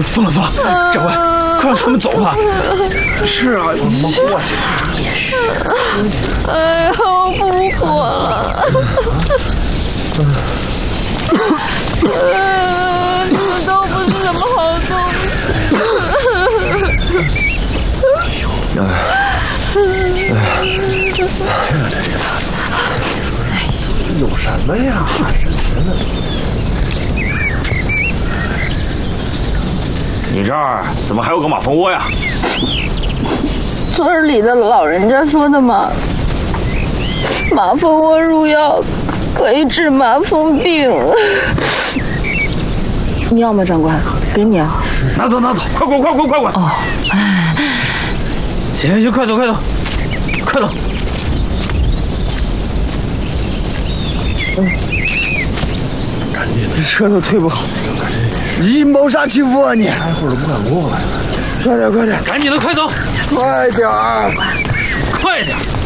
疯了，长官，快让他们走吧。 是啊，我们过去。 也是。哎呀，我不活了。你们都不是什么好东西。 有什么呀？ 你这儿怎么还有个马蜂窝呀？ 村里的老人家说的嘛，马蜂窝入药可以治麻风病。你要吗，长官？给你啊。 拿走，快滚！ 哦， 行，快走！ 赶紧，这车都推不好，阴谋杀欺负你，待会儿都不敢过来了。快点！ 赶紧的，快走！ 快点！